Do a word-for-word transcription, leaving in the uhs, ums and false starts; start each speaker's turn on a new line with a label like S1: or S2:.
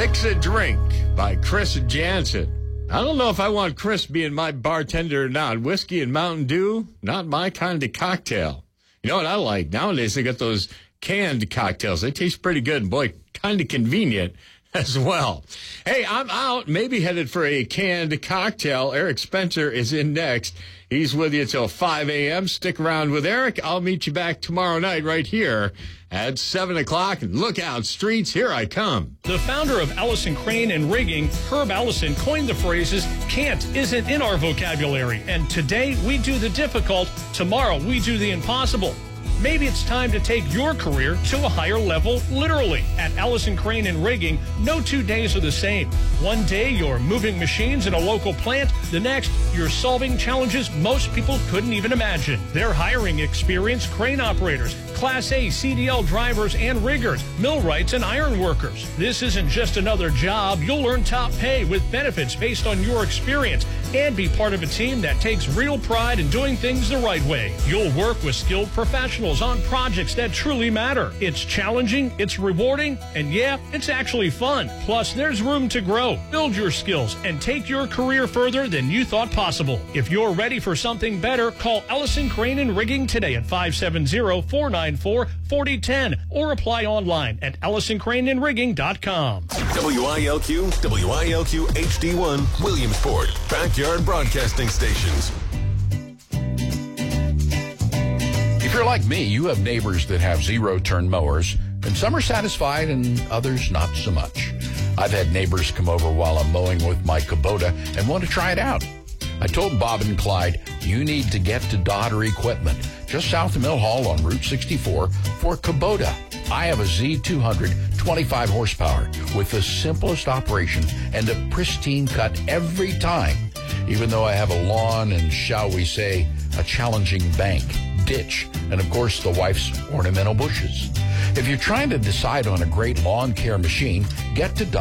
S1: Fix a Drink by Chris Jansen. I don't know if I want Chris being my bartender or not. Whiskey and Mountain Dew, not my kind of cocktail. You know what I like? Nowadays they got those canned cocktails. They taste pretty good and, boy, kind of convenient as well. Hey, I'm out, maybe headed for a canned cocktail. Eric Spencer is in next. He's with you till five a.m. Stick around with Eric. I'll meet you back tomorrow night right here at seven o'clock. And look out, streets, here I come.
S2: The founder of Allison Crane and Rigging, Herb Allison, coined the phrases, can't isn't in our vocabulary. And today we do the difficult, tomorrow we do the impossible. Maybe it's time to take your career to a higher level, literally. At Allison Crane and Rigging, no two days are the same. One day, you're moving machines in a local plant. The next, you're solving challenges most people couldn't even imagine. They're hiring experienced crane operators, Class A C D L drivers and riggers, millwrights and iron workers. This isn't just another job. You'll earn top pay with benefits based on your experience and be part of a team that takes real pride in doing things the right way. You'll work with skilled professionals on projects that truly matter. It's challenging, it's rewarding, and yeah, it's actually fun. Plus, there's room to grow, build your skills, and take your career further than you thought possible. If you're ready for something better, call Allison Crane and Rigging today at five seven zero, four nine four, four zero one zero or apply online at allison crane and rigging dot com.
S3: W I L Q, W I L Q H D one, Williamsport, Backyard Broadcasting Stations.
S4: If you're like me, you have neighbors that have zero-turn mowers, and some are satisfied and others not so much. I've had neighbors come over while I'm mowing with my Kubota and want to try it out. I told Bob and Clyde, you need to get to Dodder Equipment, just south of Mill Hall on Route sixty-four, for Kubota. I have a Z two hundred, twenty-five horsepower, with the simplest operation and a pristine cut every time, even though I have a lawn and, shall we say, a challenging bank, ditch, and of course the wife's ornamental bushes. If you're trying to decide on a great lawn care machine, get to Dodder.